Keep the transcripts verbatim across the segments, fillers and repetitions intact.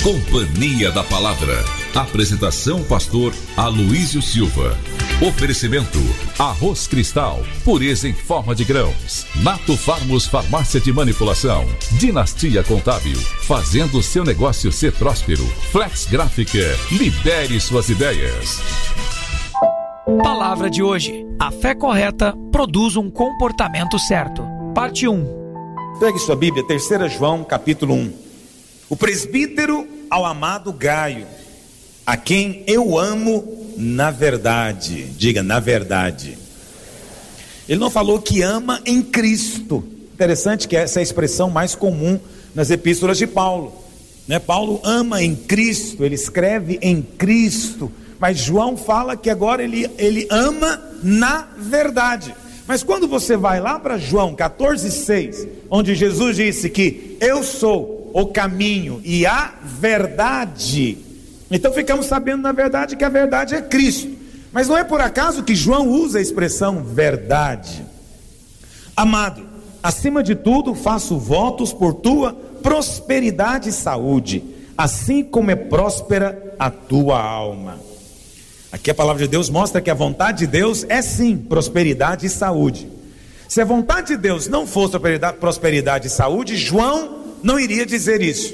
Companhia da Palavra. Apresentação pastor Aloísio Silva. Oferecimento: Arroz Cristal, pureza em forma de grãos. Nato Farmos Farmácia de Manipulação. Dinastia Contábil, fazendo seu negócio ser próspero. Flex Gráfica, libere suas ideias. Palavra de hoje: a fé correta produz um comportamento certo. Parte um. Pegue sua Bíblia, terceira João, capítulo um. O presbítero ao amado Gaio, a quem eu amo na verdade. Diga, na verdade. Ele não falou que ama em Cristo. Interessante que essa é a expressão mais comum nas epístolas de Paulo, né? Paulo ama em Cristo, ele escreve em Cristo, mas João fala que agora ele, ele ama na verdade. Mas quando você vai lá para João catorze, seis, onde Jesus disse que eu sou o caminho e a verdade, então ficamos sabendo na verdade que a verdade é Cristo. Mas não é por acaso que João usa a expressão verdade. Amado, acima de tudo faço votos por tua prosperidade e saúde, assim como é próspera a tua alma. Aqui a palavra de Deus mostra que a vontade de Deus é sim prosperidade e saúde. Se a vontade de Deus não fosse prosperidade, prosperidade e saúde, João não iria dizer isso,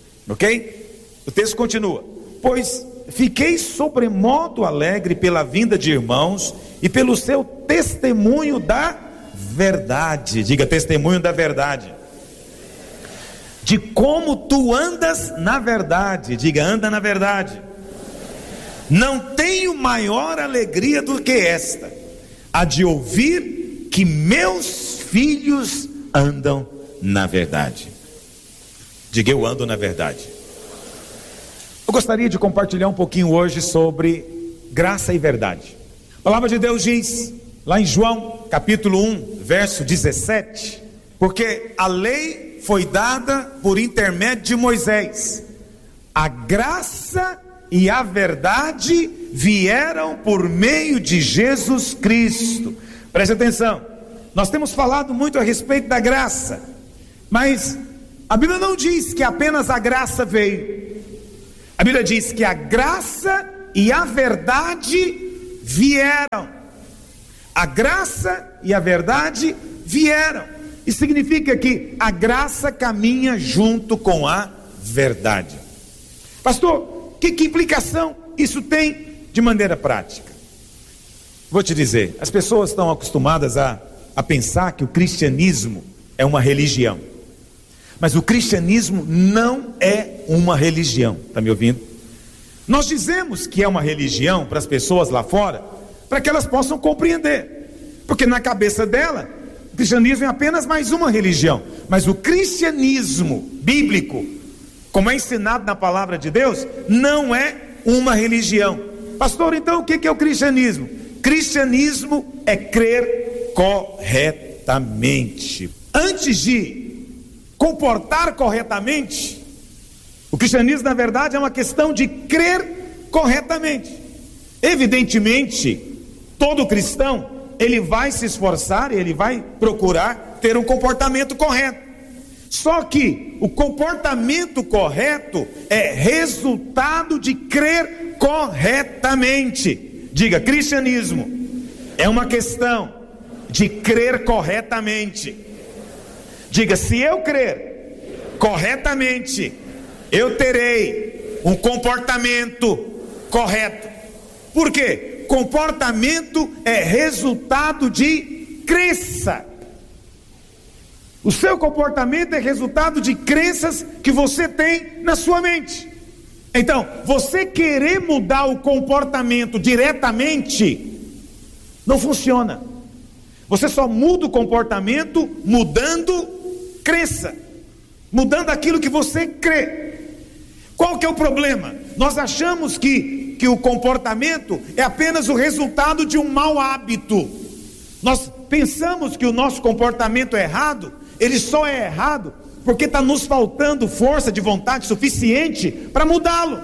ok? O texto continua: pois fiquei sobremodo alegre pela vinda de irmãos e pelo seu testemunho da verdade. Diga, testemunho da verdade. De como tu andas na verdade. Diga, anda na verdade. Não tenho maior alegria do que esta, a de ouvir que meus filhos andam na verdade. Diga, eu ando na verdade. Eu gostaria de compartilhar um pouquinho hoje sobre graça e verdade. A palavra de Deus diz, lá em João, capítulo um, verso dezessete, porque a lei foi dada por intermédio de Moisés, a graça e a verdade vieram por meio de Jesus Cristo. Preste atenção, nós temos falado muito a respeito da graça, mas a Bíblia não diz que apenas a graça veio. A Bíblia diz que a graça e a verdade vieram. A graça e a verdade vieram. Isso significa que a graça caminha junto com a verdade. Pastor, que, que implicação isso tem de maneira prática? Vou te dizer, as pessoas estão acostumadas a, a pensar que o cristianismo é uma religião. Mas o cristianismo não é uma religião, está me ouvindo? Nós dizemos que é uma religião para as pessoas lá fora, para que elas possam compreender, porque na cabeça dela, o cristianismo é apenas mais uma religião. Mas o cristianismo bíblico, como é ensinado na palavra de Deus, não é uma religião. Pastor, então o que é o cristianismo? Cristianismo é crer corretamente. Antes de comportar corretamente, o cristianismo na verdade é uma questão de crer corretamente. Evidentemente, todo cristão, ele vai se esforçar, ele vai procurar ter um comportamento correto. Só que o comportamento correto é resultado de crer corretamente. Diga, cristianismo é uma questão de crer corretamente. Diga, se eu crer corretamente, eu terei um comportamento correto. Por quê? Comportamento é resultado de crença. O seu comportamento é resultado de crenças que você tem na sua mente. Então, você querer mudar o comportamento diretamente não funciona. Você só muda o comportamento mudando crença, mudando aquilo que você crê. Qual que é o problema? Nós achamos que, que o comportamento é apenas o resultado de um mau hábito. Nós pensamos que o nosso comportamento é errado, ele só é errado porque está nos faltando força de vontade suficiente para mudá-lo.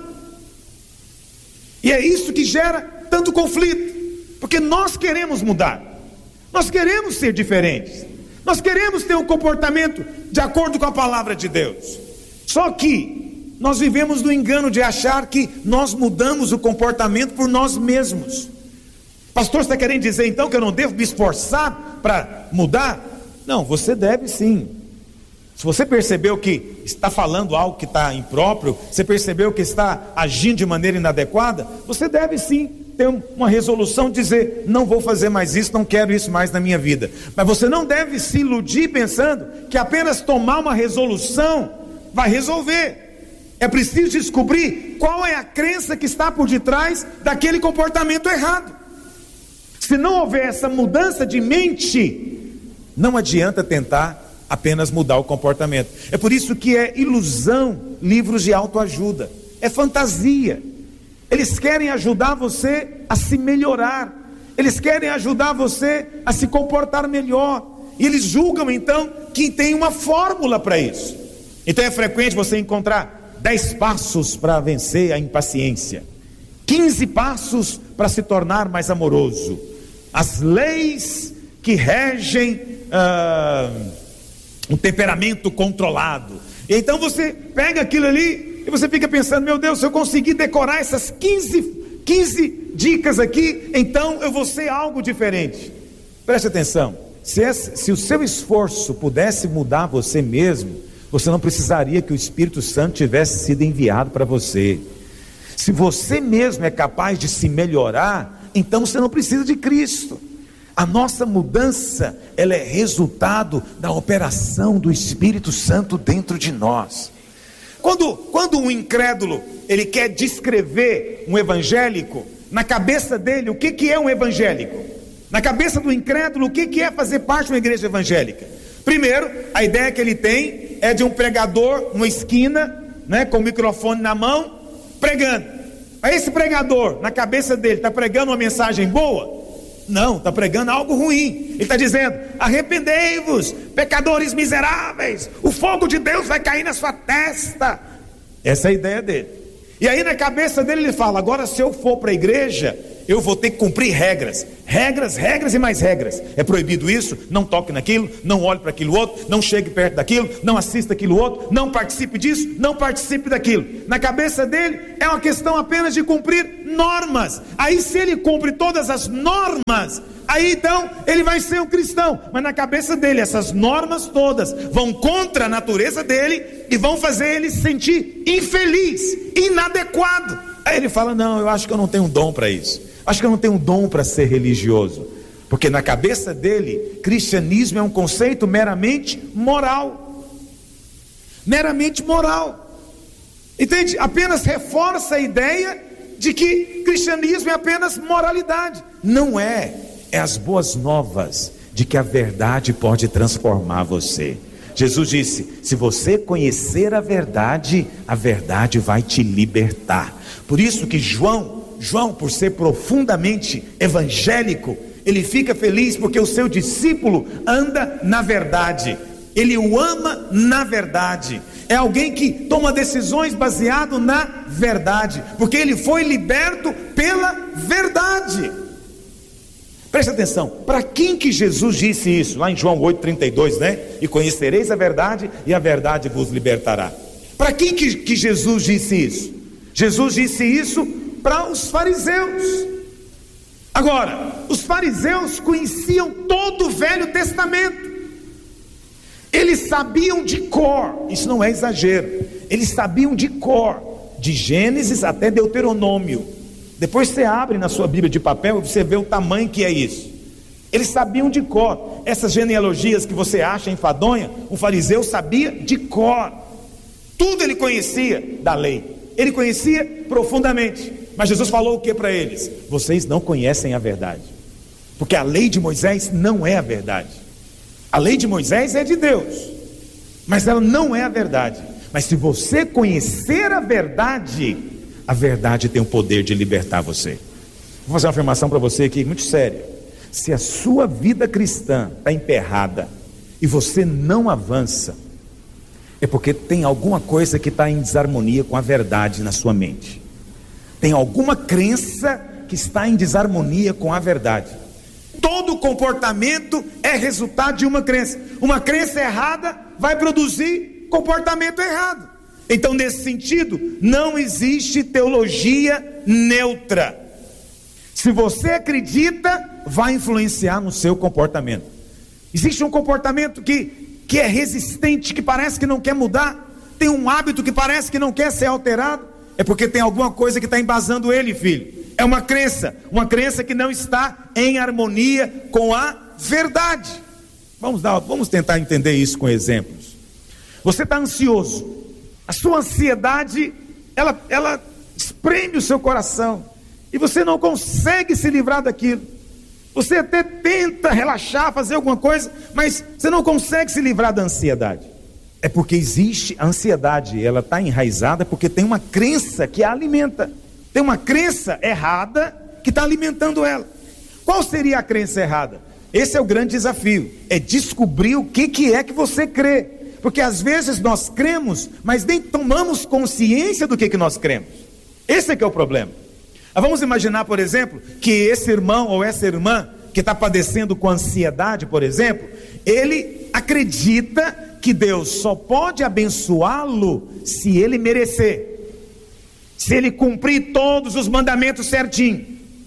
E é isso que gera tanto conflito, porque nós queremos mudar, nós queremos ser diferentes, nós queremos ter um comportamento de acordo com a palavra de Deus. Só que nós vivemos no engano de achar que nós mudamos o comportamento por nós mesmos. Pastor, você está querendo dizer então que eu não devo me esforçar para mudar? Não, você deve sim. Se você percebeu que está falando algo que está impróprio, você percebeu que está agindo de maneira inadequada, você deve sim ter uma resolução de dizer, não vou fazer mais isso, não quero isso mais na minha vida. Mas você não deve se iludir pensando que apenas tomar uma resolução vai resolver. É preciso descobrir qual é a crença que está por detrás daquele comportamento errado. Se não houver essa mudança de mente, não adianta tentar apenas mudar o comportamento. É por isso que é ilusão livros de autoajuda, é fantasia. Eles querem ajudar você a se melhorar, eles querem ajudar você a se comportar melhor, e eles julgam então que tem uma fórmula para isso. Então é frequente você encontrar dez passos para vencer a impaciência, quinze passos para se tornar mais amoroso, as leis que regem ah, um temperamento controlado. E então você pega aquilo ali e você fica pensando, meu Deus, se eu conseguir decorar essas quinze, quinze dicas aqui, então eu vou ser algo diferente. Preste atenção, se, esse, se o seu esforço pudesse mudar você mesmo, você não precisaria que o Espírito Santo tivesse sido enviado para você. Se você mesmo é capaz de se melhorar, então você não precisa de Cristo. A nossa mudança, ela é resultado da operação do Espírito Santo dentro de nós. Quando, quando um incrédulo, ele quer descrever um evangélico, na cabeça dele, o que, que é um evangélico? Na cabeça do incrédulo, o que, que é fazer parte de uma igreja evangélica? Primeiro, a ideia que ele tem é de um pregador numa esquina, né, com o microfone na mão, pregando. Aí esse pregador, na cabeça dele, está pregando uma mensagem boa? Não, está pregando algo ruim. Ele está dizendo, arrependei-vos, pecadores miseráveis, o fogo de Deus vai cair na sua testa. Essa é a ideia dele. E aí na cabeça dele ele fala, agora se eu for para a igreja, eu vou ter que cumprir regras, regras, regras e mais regras. É proibido isso, não toque naquilo, não olhe para aquilo outro, não chegue perto daquilo, não assista aquilo outro, não participe disso, não participe daquilo. Na cabeça dele é uma questão apenas de cumprir normas. Aí se ele cumpre todas as normas, aí então ele vai ser um cristão. Mas na cabeça dele essas normas todas vão contra a natureza dele e vão fazer ele se sentir infeliz, inadequado. Aí ele fala, não, eu acho que eu não tenho um dom para isso. Acho que eu não tenho um dom para ser religioso. Porque na cabeça dele, cristianismo é um conceito meramente moral. Meramente moral. Entende? Apenas reforça a ideia de que cristianismo é apenas moralidade. Não é. É as boas novas de que a verdade pode transformar você. Jesus disse, se você conhecer a verdade, a verdade vai te libertar. Por isso que João, João, por ser profundamente evangélico, ele fica feliz porque o seu discípulo anda na verdade, ele o ama na verdade, é alguém que toma decisões baseado na verdade, porque ele foi liberto pela verdade. Preste atenção, para quem que Jesus disse isso? Lá em João oito, trinta e dois, né? E conhecereis a verdade e a verdade vos libertará. Para quem que, que Jesus disse isso? Jesus disse isso para os fariseus. Agora, os fariseus conheciam todo o Velho Testamento. Eles sabiam de cor, isso não é exagero. Eles sabiam de cor, de Gênesis até Deuteronômio. Depois você abre na sua Bíblia de papel e você vê o tamanho que é isso. Eles sabiam de cor. Essas genealogias que você acha enfadonha, o fariseu sabia de cor. Tudo ele conhecia da lei. Ele conhecia profundamente. Mas Jesus falou o que para eles? Vocês não conhecem a verdade. Porque a lei de Moisés não é a verdade. A lei de Moisés é de Deus, mas ela não é a verdade. Mas se você conhecer a verdade, a verdade tem o poder de libertar você. Vou fazer uma afirmação para você aqui, muito séria. Se a sua vida cristã está emperrada e você não avança, é porque tem alguma coisa que está em desarmonia com a verdade na sua mente. Tem alguma crença que está em desarmonia com a verdade. Todo comportamento é resultado de uma crença. Uma crença errada vai produzir comportamento errado. Então, nesse sentido, não existe teologia neutra. Se você acredita, vai influenciar no seu comportamento. Existe um comportamento que, que é resistente, que parece que não quer mudar. Tem um hábito que parece que não quer ser alterado. É porque tem alguma coisa que está embasando ele, filho. É uma crença, uma crença que não está em harmonia com a verdade. Vamos dar, vamos tentar entender isso com exemplos. Você está ansioso. A sua ansiedade, ela, ela espreme o seu coração. E você não consegue se livrar daquilo. Você até tenta relaxar, fazer alguma coisa, mas você não consegue se livrar da ansiedade. É porque existe a ansiedade, ela está enraizada porque tem uma crença que a alimenta. Tem uma crença errada que está alimentando ela. Qual seria a crença errada? Esse é o grande desafio, é descobrir o que, que é que você crê. Porque às vezes nós cremos, mas nem tomamos consciência do que, que nós cremos. Esse é que é o problema. Vamos imaginar, por exemplo, que esse irmão ou essa irmã que está padecendo com ansiedade, por exemplo, ele acredita que Deus só pode abençoá-lo se ele merecer, se ele cumprir todos os mandamentos certinho.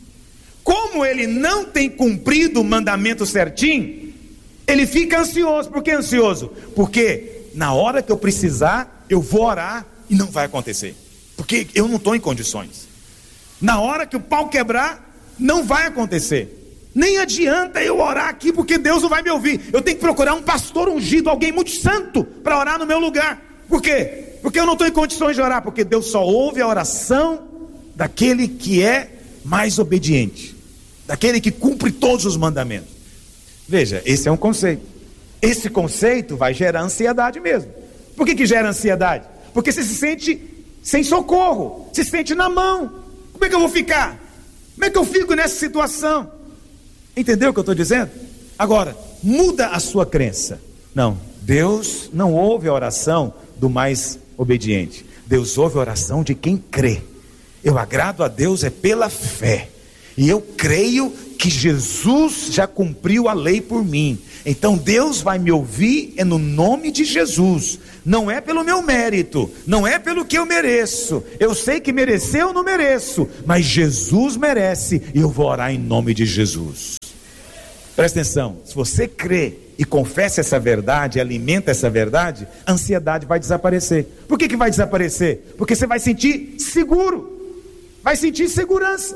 Como ele não tem cumprido o mandamento certinho, ele fica ansioso. Por que ansioso? Porque na hora que eu precisar, eu vou orar e não vai acontecer, porque eu não estou em condições. Na hora que o pau quebrar, não vai acontecer. Nem adianta eu orar aqui, porque Deus não vai me ouvir. Eu tenho que procurar um pastor ungido, alguém muito santo, para orar no meu lugar. Por quê? Porque eu não estou em condições de orar, porque Deus só ouve a oração daquele que é mais obediente, daquele que cumpre todos os mandamentos. Veja, esse é um conceito. Esse conceito vai gerar ansiedade mesmo. Por que que gera ansiedade? Porque você se sente sem socorro, se sente na mão. Como é que eu vou ficar? Como é que eu fico nessa situação? Entendeu o que eu estou dizendo? Agora, muda a sua crença. Não, Deus não ouve a oração do mais obediente. Deus ouve a oração de quem crê. Eu agrado a Deus é pela fé. E eu creio que Jesus já cumpriu a lei por mim. Então Deus vai me ouvir é no nome de Jesus. Não é pelo meu mérito, não é pelo que eu mereço. Eu sei que merecer eu não mereço, mas Jesus merece e eu vou orar em nome de Jesus. Presta atenção, se você crê e confessa essa verdade, alimenta essa verdade, a ansiedade vai desaparecer. Por que que vai desaparecer? Porque você vai sentir seguro, vai sentir segurança.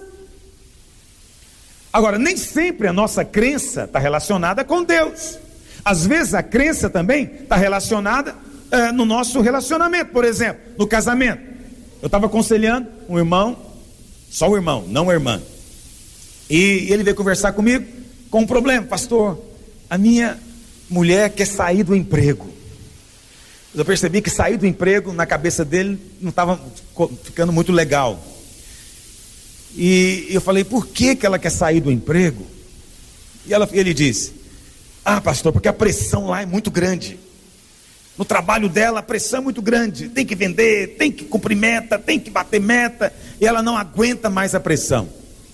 Agora, nem sempre a nossa crença está relacionada com Deus. Às vezes a crença também está relacionada uh, no nosso relacionamento. Por exemplo, no casamento. Eu estava aconselhando um irmão, só o irmão, não a irmã. E ele veio conversar comigo com um problema. Pastor, a minha mulher quer sair do emprego. Eu percebi que sair do emprego na cabeça dele não estava ficando muito legal. E eu falei, por que que ela quer sair do emprego? E ela, ele disse, ah pastor, porque a pressão lá é muito grande. No trabalho dela a pressão é muito grande. Tem que vender, tem que cumprir meta, tem que bater meta. E ela não aguenta mais a pressão.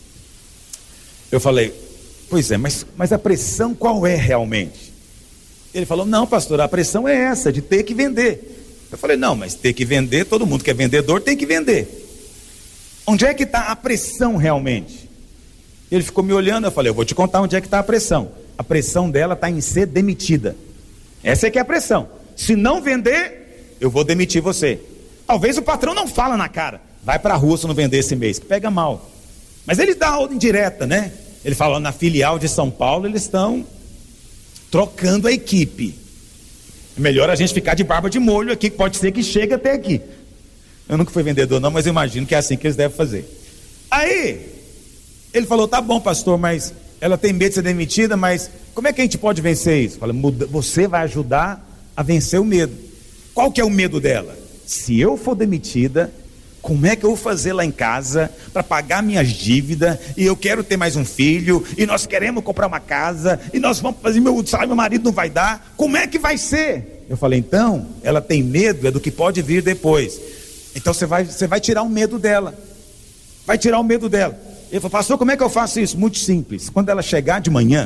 Eu falei, pois é, mas, mas a pressão qual é realmente? Ele falou, não pastor, a pressão é essa, de ter que vender. Eu falei, não, mas ter que vender, todo mundo que é vendedor tem que vender. Onde é que está a pressão realmente? Ele ficou me olhando, eu falei, eu vou te contar onde é que está a pressão. A pressão dela está em ser demitida. Essa é que é a pressão. Se não vender, eu vou demitir você. Talvez o patrão não fala na cara, vai para a rua se não vender esse mês, que pega mal. Mas ele dá a ordem direta, né? Ele fala, na filial de São Paulo eles estão trocando a equipe. É melhor a gente ficar de barba de molho aqui, que pode ser que chegue até aqui. Eu nunca fui vendedor não, mas eu imagino que é assim que eles devem fazer. Aí, ele falou, tá bom pastor, mas ela tem medo de ser demitida, mas como é que a gente pode vencer isso? Fala, você vai ajudar a vencer o medo. Qual que é o medo dela? Se eu for demitida, como é que eu vou fazer lá em casa para pagar minhas dívidas, e eu quero ter mais um filho, e nós queremos comprar uma casa, e nós vamos fazer, meu salário, meu marido não vai dar, como é que vai ser? Eu falei, então, ela tem medo é do que pode vir depois. Então você vai, você vai tirar o medo dela. Vai tirar o medo dela. Ele falou, pastor, como é que eu faço isso? Muito simples. Quando ela chegar de manhã,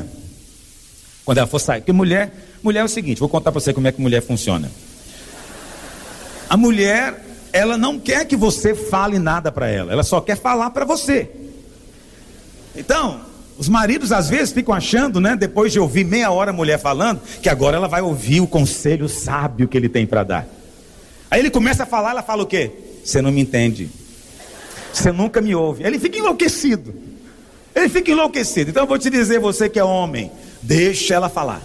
quando ela for sair, porque mulher, mulher é o seguinte, vou contar para você como é que mulher funciona. A mulher, ela não quer que você fale nada para ela, ela só quer falar para você. Então, os maridos às vezes ficam achando, né, depois de ouvir meia hora a mulher falando, que agora ela vai ouvir o conselho sábio que ele tem para dar. Aí ele começa a falar, ela fala o quê? Você não me entende, você nunca me ouve. Ele fica enlouquecido, ele fica enlouquecido. Então eu vou te dizer, você que é homem, deixa ela falar.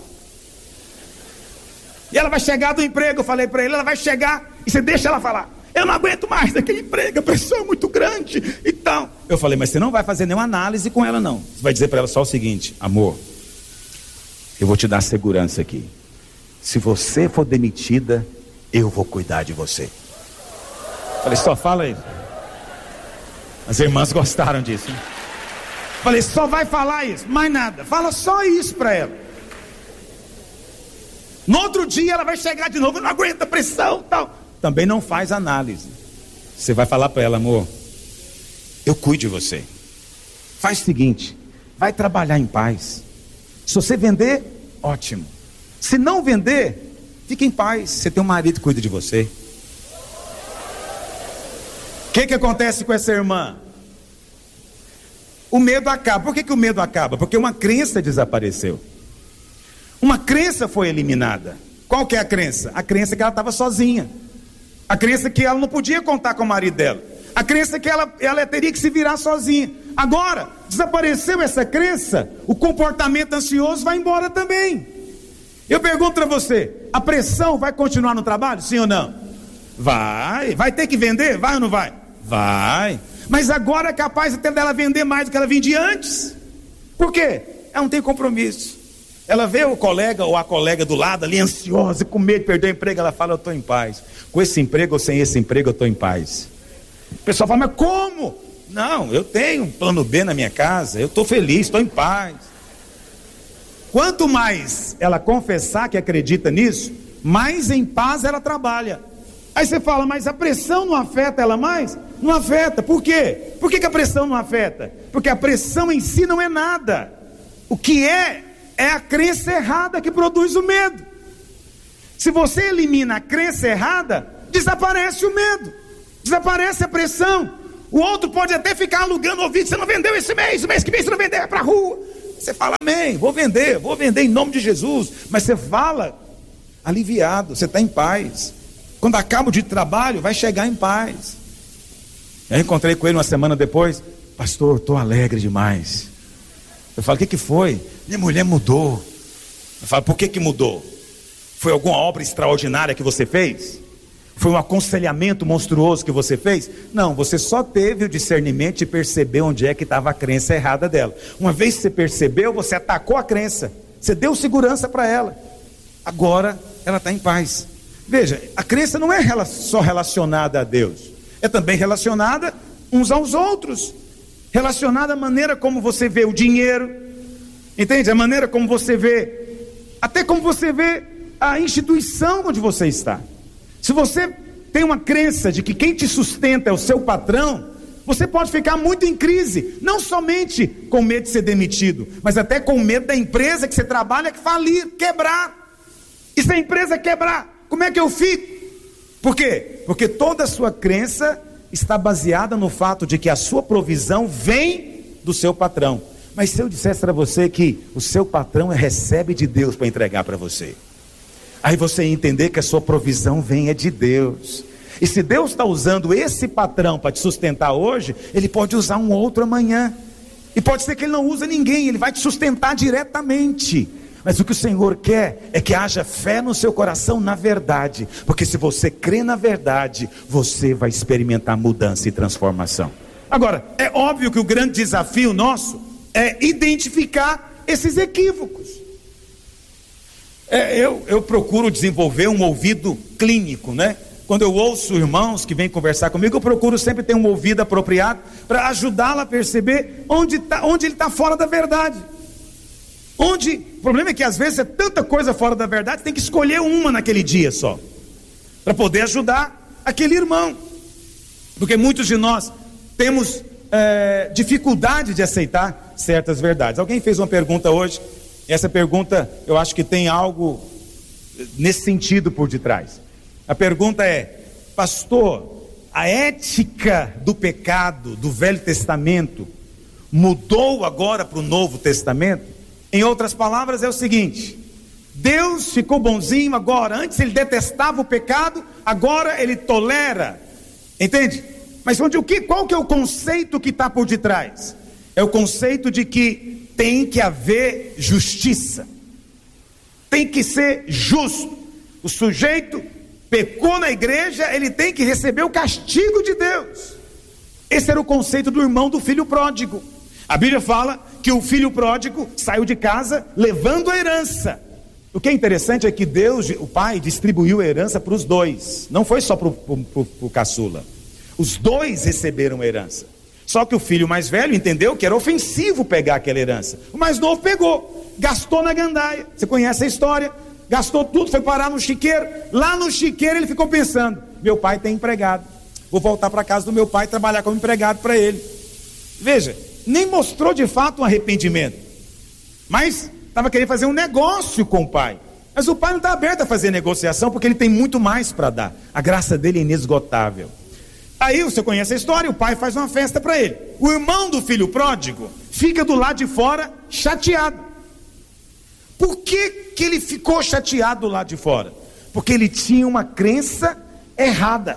E ela vai chegar do emprego, eu falei para ele, ela vai chegar e você deixa ela falar. Eu não aguento mais daquele emprego, a pressão é muito grande e tal. Eu falei, mas você não vai fazer nenhuma análise com ela não. Você vai dizer para ela só o seguinte: amor, eu vou te dar segurança aqui. Se você for demitida, eu vou cuidar de você. Eu falei, só fala isso. As irmãs gostaram disso, hein? Eu falei, só vai falar isso, mais nada. Fala só isso para ela. No outro dia ela vai chegar de novo, eu não aguento a pressão e tal. Também não faz análise. Você vai falar para ela, amor, eu cuido de você. Faz o seguinte, vai trabalhar em paz. Se você vender, ótimo. Se não vender, fica em paz. Você tem um marido que cuida de você. O que que acontece com essa irmã? O medo acaba. Por que que o medo acaba? Porque uma crença desapareceu. Uma crença foi eliminada. Qual que é a crença? A crença que ela estava sozinha. A crença que ela não podia contar com o marido dela. A crença que ela, ela teria que se virar sozinha. Agora, desapareceu essa crença, o comportamento ansioso vai embora também. Eu pergunto para você, a pressão vai continuar no trabalho? Sim ou não? Vai. Vai ter que vender? Vai ou não vai? Vai. Mas agora é capaz até dela vender mais do que ela vendia antes. Por quê? Ela não tem compromisso. Ela vê o colega ou a colega do lado ali ansiosa, com medo de perder o emprego, ela fala, eu estou em paz. Com esse emprego ou sem esse emprego, eu estou em paz. O pessoal fala, mas como? Não, eu tenho um plano B na minha casa, eu estou feliz, estou em paz. Quanto mais ela confessar que acredita nisso, mais em paz ela trabalha. Aí você fala, mas a pressão não afeta ela mais? Não afeta, por quê? Por que que a pressão não afeta? Porque a pressão em si não é nada. O que é, é a crença errada que produz o medo. Se você elimina a crença errada, desaparece o medo, desaparece a pressão. O outro pode até ficar alugando ouvido, você não vendeu esse mês, o mês que vem você não vender, é para a rua. Você fala, amém, vou vender, vou vender em nome de Jesus. Mas você fala aliviado, você está em paz. Quando acaba o dia de trabalho, vai chegar em paz. Eu encontrei com ele uma semana depois, pastor, estou alegre demais. Eu falo, o que que foi? Minha mulher mudou. Eu falo, por que que mudou? Foi alguma obra extraordinária que você fez? Foi um aconselhamento monstruoso que você fez? Não, você só teve o discernimento de perceber onde é que estava a crença errada dela. Uma vez que você percebeu, você atacou a crença, você deu segurança para ela. Agora ela está em paz. Veja, a crença não é só relacionada a Deus, é também relacionada uns aos outros, relacionada à maneira como você vê o dinheiro, entende? A maneira como você vê, até como você vê a instituição onde você está. Se você tem uma crença de que quem te sustenta é o seu patrão, você pode ficar muito em crise, não somente com medo de ser demitido, mas até com medo da empresa que você trabalha falir, quebrar. E se a empresa quebrar, como é que eu fico? Por quê? Porque toda a sua crença está baseada no fato de que a sua provisão vem do seu patrão. Mas se eu dissesse para você que o seu patrão recebe de Deus para entregar para você, aí você ia entender que a sua provisão vem é de Deus. E se Deus está usando esse patrão para te sustentar hoje, Ele pode usar um outro amanhã. E pode ser que Ele não use ninguém, Ele vai te sustentar diretamente. Mas o que o Senhor quer é que haja fé no seu coração na verdade. Porque se você crê na verdade, você vai experimentar mudança e transformação. Agora, é óbvio que o grande desafio nosso é identificar esses equívocos. É, eu, eu procuro desenvolver um ouvido clínico, né? Quando eu ouço irmãos que vêm conversar comigo, eu procuro sempre ter um ouvido apropriado para ajudá-lo a perceber onde, tá, onde ele está fora da verdade. Onde, o problema é que às vezes é tanta coisa fora da verdade, tem que escolher uma naquele dia só, para poder ajudar aquele irmão. Porque muitos de nós temos é, dificuldade de aceitar certas verdades. Alguém fez uma pergunta hoje, essa pergunta eu acho que tem algo nesse sentido por detrás. A pergunta é: pastor, a ética do pecado do Velho Testamento mudou agora para o Novo Testamento? Em outras palavras, é o seguinte: Deus ficou bonzinho agora. Antes ele detestava o pecado, agora ele tolera. Entende? Mas onde, o que, qual que é o conceito que está por detrás? É o conceito de que tem que haver justiça. Tem que ser justo. O sujeito pecou na igreja, ele tem que receber o castigo de Deus. Esse era o conceito do irmão do filho pródigo. A Bíblia fala que o filho pródigo saiu de casa levando a herança. O que é interessante é que Deus, o pai, distribuiu a herança para os dois. Não foi só para o caçula. Os dois receberam a herança. Só que o filho mais velho entendeu que era ofensivo pegar aquela herança. O mais novo pegou, gastou na gandaia. Você conhece a história? Gastou tudo, foi parar no chiqueiro. Lá no chiqueiro ele ficou pensando: meu pai tem empregado, vou voltar para casa do meu pai e trabalhar como empregado para ele. Veja, nem mostrou de fato um arrependimento, mas estava querendo fazer um negócio com o pai. Mas o pai não está aberto a fazer negociação, porque ele tem muito mais para dar. A graça dele é inesgotável. Aí você conhece a história, o pai faz uma festa para ele. O irmão do filho pródigo fica do lado de fora chateado. Por que que ele ficou chateado do lado de fora? Porque ele tinha uma crença errada.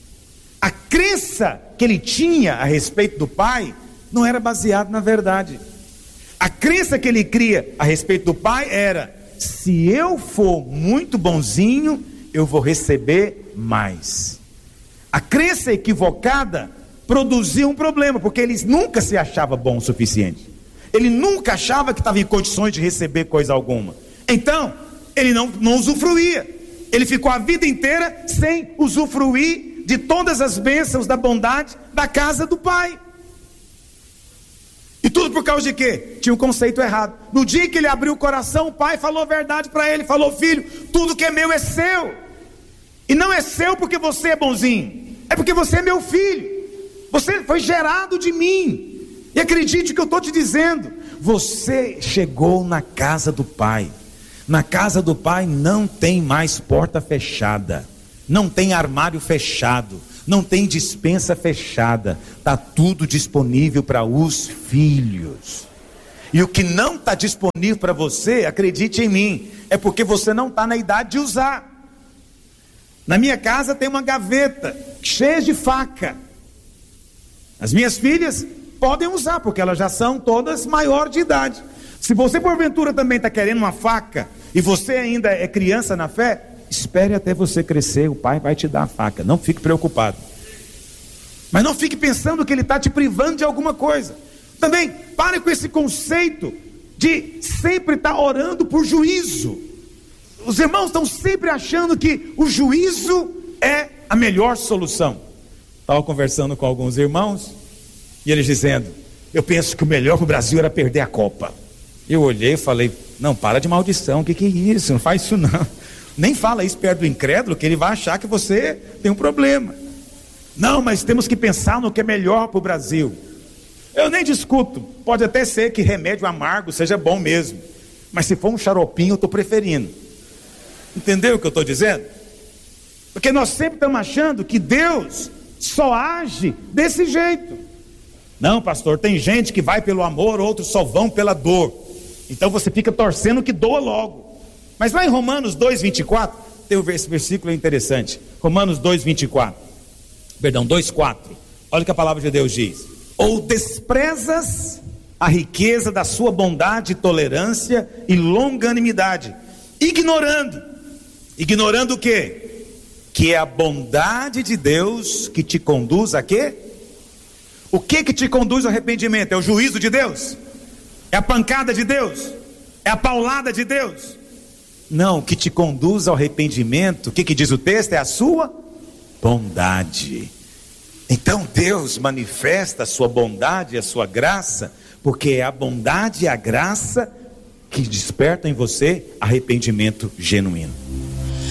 A crença que ele tinha a respeito do pai não era baseada na verdade. A crença que ele cria a respeito do pai era: se eu for muito bonzinho, eu vou receber mais. A crença equivocada produziu um problema, porque ele nunca se achava bom o suficiente. Ele nunca achava que estava em condições de receber coisa alguma. Então, ele não, não usufruía. Ele ficou a vida inteira sem usufruir de todas as bênçãos da bondade da casa do pai. E tudo por causa de quê? Tinha um conceito errado. No dia que ele abriu o coração, o pai falou a verdade para ele. Falou: filho, tudo que é meu é seu. E não é seu porque você é bonzinho, é porque você é meu filho. Você foi gerado de mim. E acredite que eu estou te dizendo, você chegou na casa do pai. Na casa do pai não tem mais porta fechada, não tem armário fechado, não tem despensa fechada. Está tudo disponível para os filhos. E o que não está disponível para você, acredite em mim, é porque você não está na idade de usar. Na minha casa tem uma gaveta cheia de faca. As minhas filhas podem usar, porque elas já são todas maior de idade. Se você porventura também está querendo uma faca, e você ainda é criança na fé, espere até você crescer, o pai vai te dar a faca. Não fique preocupado. Mas não fique pensando que ele está te privando de alguma coisa. Também pare com esse conceito de sempre estar orando por juízo. Os irmãos estão sempre achando que o juízo é a melhor solução. Estava conversando com alguns irmãos, e eles dizendo: eu penso que o melhor para o Brasil era perder a Copa. Eu olhei e falei: não, para de maldição, o que, que é isso? Não faz isso não. Nem fala isso perto do incrédulo, que ele vai achar que você tem um problema. Não, mas temos que pensar no que é melhor para o Brasil. Eu nem discuto, pode até ser que remédio amargo seja bom mesmo, mas se for um xaropinho eu estou preferindo. Entendeu o que eu estou dizendo? Porque nós sempre estamos achando que Deus só age desse jeito. Não, pastor, tem gente que vai pelo amor, outros só vão pela dor. Então você fica torcendo que doa logo. Mas lá em Romanos dois, vinte e quatro, tem esse versículo interessante. Romanos dois, vinte e quatro. Perdão, dois, quatro. Olha o que a palavra de Deus diz: ou desprezas a riqueza da sua bondade, tolerância e longanimidade, ignorando, ignorando o quê? Que é a bondade de Deus que te conduz a quê? O que que te conduz ao arrependimento? É o juízo de Deus? É a pancada de Deus? É a paulada de Deus? Não, o que te conduz ao arrependimento, o que que diz o texto? É a sua bondade. Então Deus manifesta a sua bondade e a sua graça, porque é a bondade e a graça que despertam em você arrependimento genuíno.